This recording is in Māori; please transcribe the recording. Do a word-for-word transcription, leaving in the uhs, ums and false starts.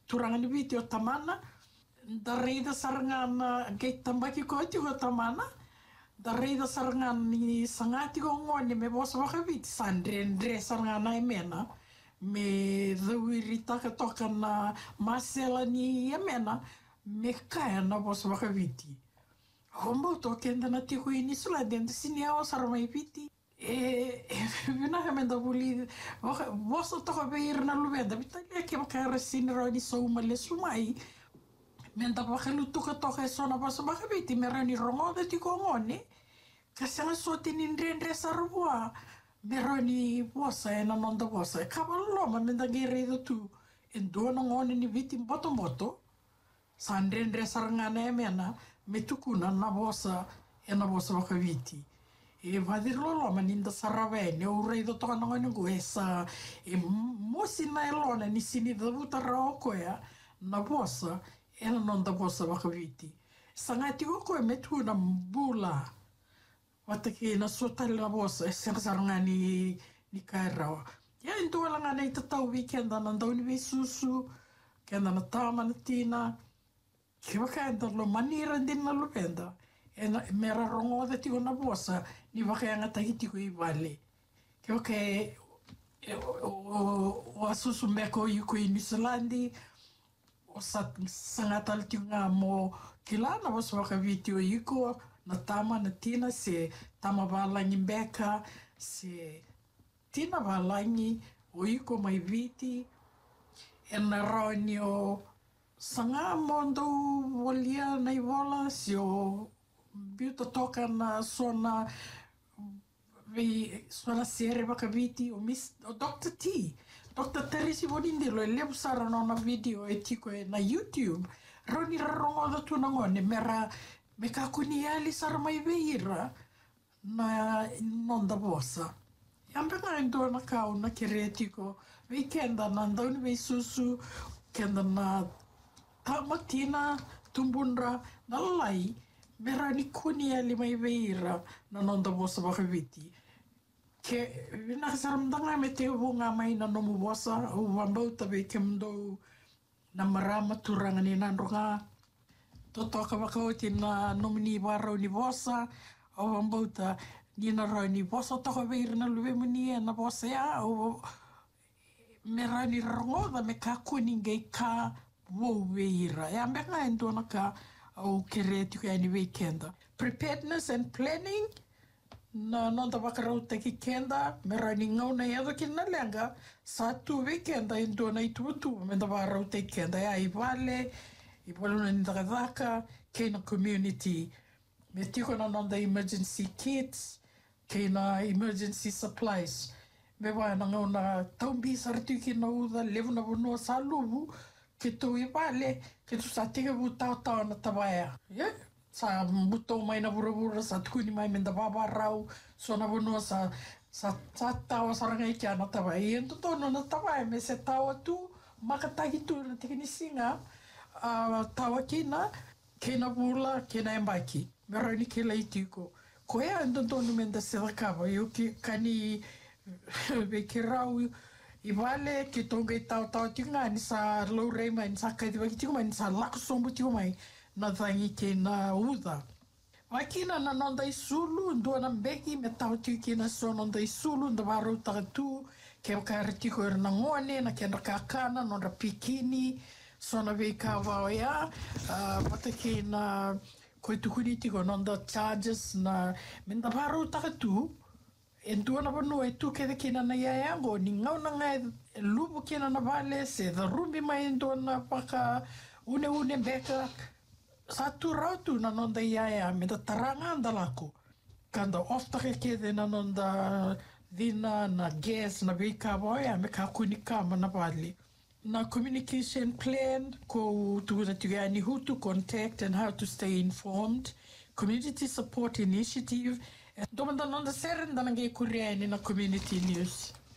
turanga ni viti o tamana. Da reida sarangana gate tambaki ko ati ko tamana. Da reida sarangana ni sangati ko ngoni me bosa wakaviti. Sandre ndre sarangana e mena. Me dhawiri taka toka na masela ni e mena. Me kaya na bosa wakaviti. Hombo to kenda na tiko inisula dentro sini ao sarama ipiti. E vina ka menda buli bosa to ka beir na lubenda bitalia ke makara sini roni so male sumai menda bakalu to ka to ka sona bosa bakabiti merani rongo de tiko ngone kasanga sote ni ndrendre sarwa merani bosa e na nonda bosa kabalo ma menda gere do tu endo na ngone ni viti boto boto sandrendre sarangana e mena me tukuna na bosa e na bosa bakaviti e vadirlo ma ninda saravene o rei do toka ngoni go esa e mosi na elona ni sini da buta roko ya na bosa e na nonda bosa bakaviti sangati go ko me tuna bula wata ke na sotale na bosa e saranga ni ni kaira ya ndo la ngana ita tau weekend na ndo ni susu kenda na tama na tina ke waka ndo lo manira din na lupenda e mera rongo da tiko na bosa ni wakayanga tahiti ko i vale ke waka o asusu meko i ko i New Zealandi o sangatal tiko nga mo kilana bosa waka video i ko na tama na tina se tama valangi mbeka se tina valangi o i ko mai viti e na raoni o sanga mondo volia na i vola si o biuta toka na sona vi sona sere bakaviti o mis o Doctor T Doctor Teresi Bonindilo e lebu sara na video e tiko e na YouTube roni rarongo da tu ngone mera me kakuni ali sara mai veira na nonda bosa yambe nga ndo na kau na kiretiko weekenda na ndoni ve susu kenda na tamatina tumbunra na lai mera ni kuni ali mai veira na nonda bosa bakaviti ke vina saramdanga me te bunga mai na nomu bosa o wambau tabe kemdo na marama turanga ni nandronga to toka bakauti na nomini waro ni bosa o wambau ta ni na ro ni bosa toka veira na luwe mani na bosa ya o mera ni rongo da me ka kuni ngai ka wo veira ya mbeka endo na ka o keretiko ya ni weekenda. Preparedness and planning na nonda wakarauta ki kenda mera ni ngau na yado ki na lenga sa tu weekenda endo na itutu menda wakarauta ki kenda ya i vale i waluna ni takadaka kena community me tiko na nonda emergency kits kena emergency supplies me wa na ngau na taumbi sartu ki na uda levu na bunua sa luvu ke tu i vale, ke tu sa tika bu tau tau na tawaya. Yeah? Sa buto mai na bura-bura, sa tukuni mai menda babarau, so na bunua sa, sa, sa tau sarangai kia na tawaya. Ian tu tono na tawaya, me se tau tu, makatagi tu na tika ni singa, uh, tawa kina, kena bula, kena embaki. Mera ni ke lai tiko. Ko ea endo tono menda se rakawa, yo ki kani ve ke rau, i vale ke tonga i tau tau tiko nga ni sa lau rei mai ni sa kaitiwa ki tiko mai ni sa lako sombo tiko mai na thangi ke na uda. Wakina na nonda i sulu ndua na mbeki me tau tiko ki na so nonda i sulu nda waro takatu ke wakare tiko era na ngone na kena kakana nonda pikini so na vei ka wao ya uh, pata ke na koe tukuni tiko nonda charges na me nda waro takatu e tua na panua e tu kede kena na iaiango ni ngau na ngai e lupu kena na vale se the rumbi mai e tua na paka une une beka sa tu rautu na nonda iaia me da taranga anda lako kanda oftake kede na nonda dina na gas na vika boya me ka kuni kama na vale na communication plan ko tu na tuga ni who to contact and how to stay informed community support initiative domanda nonda seren da nange kuriani na community news